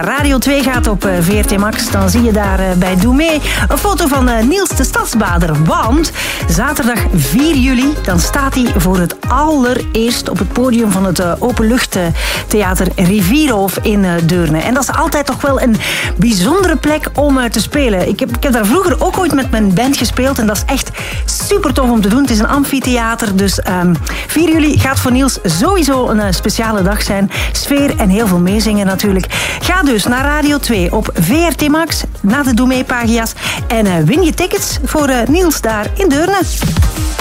Radio 2 gaat op VRT Max. Dan zie je daar bij Doe Mee een foto van Niels de Stadsbader. Want zaterdag 4 juli, dan staat hij voor het allereerst op het podium van het openluchttheater Rivierhof in Deurne. En dat is altijd toch wel een bijzondere plek om te spelen. Ik heb daar vroeger ook ooit met mijn band gespeeld en dat is echt super tof om te doen. Het is een amfitheater, dus 4 juli gaat voor Niels sowieso een speciale dag zijn. Sfeer en heel veel meezingen natuurlijk. Ga dus naar Radio 2 op VRT Max, naar de Doe Mee pagina's en win je tickets voor Niels daar in Deurne.